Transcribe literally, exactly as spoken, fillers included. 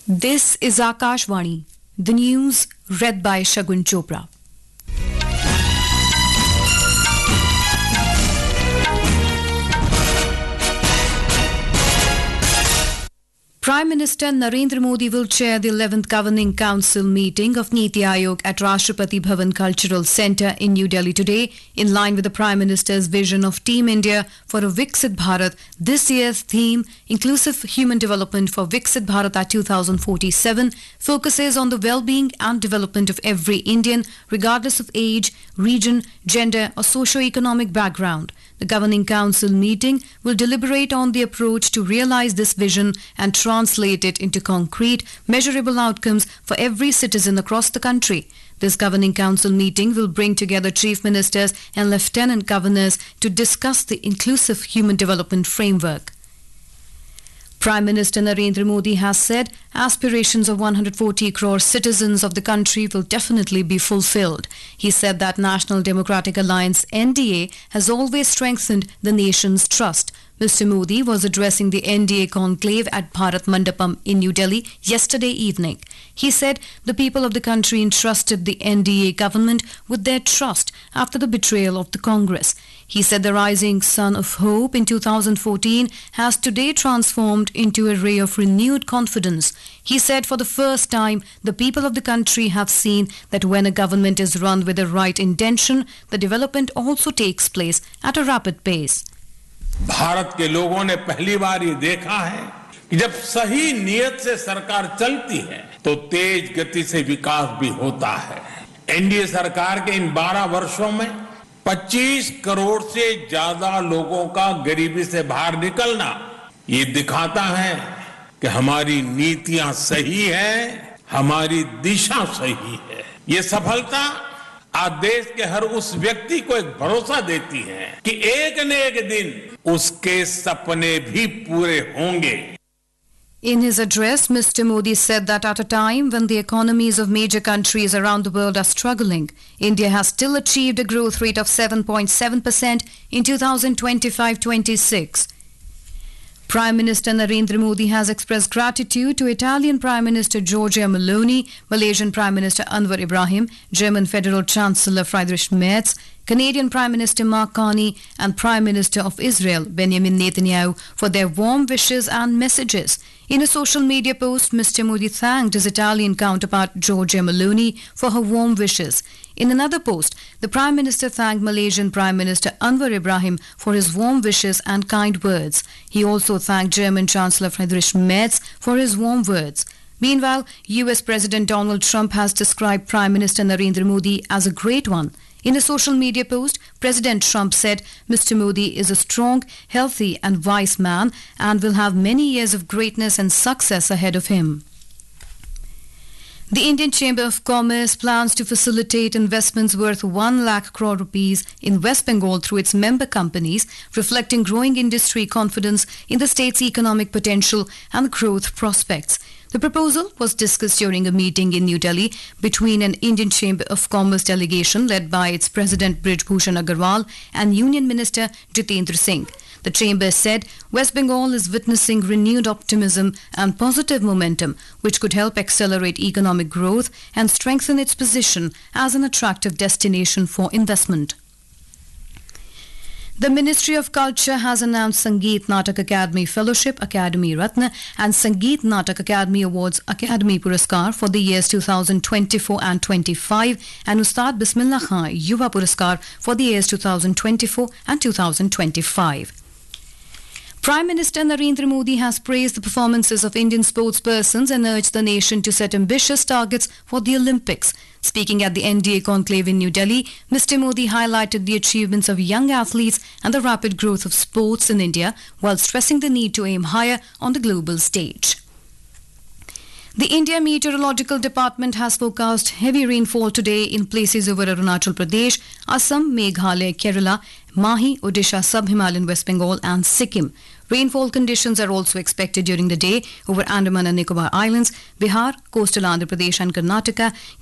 This is Akashvani, the news read by Shagun Chopra. Prime Minister Narendra Modi will chair the eleventh Governing Council meeting of Niti Aayog at Rashtrapati Bhavan Cultural Centre in New Delhi today. In line with the Prime Minister's vision of Team India for a Viksit Bharat, this year's theme, Inclusive Human Development for Viksit Bharat at two thousand forty-seven, focuses on the well-being and development of every Indian, regardless of age, region, gender or socio-economic background. The Governing Council meeting will deliberate on the approach to realize this vision and translate it into concrete, measurable outcomes for every citizen across the country. This Governing Council meeting will bring together Chief Ministers and Lieutenant Governors to discuss the Inclusive Human Development Framework. Prime Minister Narendra Modi has said aspirations of one hundred forty crore citizens of the country will definitely be fulfilled. He said that National Democratic Alliance N D A has always strengthened the nation's trust. Mister Modi was addressing the N D A conclave at Bharat Mandapam in New Delhi yesterday evening. He said the people of the country entrusted the N D A government with their trust after the betrayal of the Congress. He said the rising sun of hope in two thousand fourteen has today transformed into a ray of renewed confidence. He said for the first time, the people of the country have seen that when a government is run with the right intention, the development also takes place at a rapid pace. Bharat के लोगों ने पहली बार ये देखा है कि जब सही नियत से सरकार चलती है तो तेज गति से विकास भी होता है। एनडीए सरकार के इन बारह वर्षों में पच्चीस करोड़ से ज्यादा लोगों का गरीबी से बाहर निकलना ये दिखाता है कि हमारी नीतियां सही हैं, हमारी दिशा सही है। ये सफलता आज देश के हर उस व्यक्ति को एक भरोसा देती है कि एक न एक दिन उसके सपने भी पूरे होंगे। In his address, Mister Modi said that at a time when the economies of major countries around the world are struggling, India has still achieved a growth rate of seven point seven percent in two thousand twenty-five twenty-six. Prime Minister Narendra Modi has expressed gratitude to Italian Prime Minister Giorgia Meloni, Malaysian Prime Minister Anwar Ibrahim, German Federal Chancellor Friedrich Merz, Canadian Prime Minister Mark Carney and Prime Minister of Israel Benjamin Netanyahu for their warm wishes and messages. In a social media post, Mister Modi thanked his Italian counterpart Giorgia Meloni for her warm wishes. In another post, the Prime Minister thanked Malaysian Prime Minister Anwar Ibrahim for his warm wishes and kind words. He also thanked German Chancellor Friedrich Merz for his warm words. Meanwhile, U S President Donald Trump has described Prime Minister Narendra Modi as a great one. In a social media post, President Trump said Mister Modi is a strong, healthy and wise man and will have many years of greatness and success ahead of him. The Indian Chamber of Commerce plans to facilitate investments worth one lakh crore rupees in West Bengal through its member companies, reflecting growing industry confidence in the state's economic potential and growth prospects. The proposal was discussed during a meeting in New Delhi between an Indian Chamber of Commerce delegation led by its President Brij Bhushan Agarwal and Union Minister Jitendra Singh. The Chamber said West Bengal is witnessing renewed optimism and positive momentum, which could help accelerate economic growth and strengthen its position as an attractive destination for investment. The Ministry of Culture has announced Sangeet Natak Academy Fellowship, Academy Ratna and Sangeet Natak Academy Awards Academy Puraskar for the years two thousand twenty-four and twenty-five and Ustad Bismillah Khan Yuva Puraskar for the years two thousand twenty-four and two thousand twenty-five. Prime Minister Narendra Modi has praised the performances of Indian sportspersons and urged the nation to set ambitious targets for the Olympics. Speaking at the N D A conclave in New Delhi, Mister Modi highlighted the achievements of young athletes and the rapid growth of sports in India, while stressing the need to aim higher on the global stage. The India Meteorological Department has forecast heavy rainfall today in places over Arunachal Pradesh, Assam, Meghalaya, Kerala, Mahi, Odisha, Sub-Himalayan West Bengal and Sikkim. Rainfall conditions are also expected during the day over Andaman and Nicobar Islands, Bihar, coastal Andhra Pradesh and Karnataka,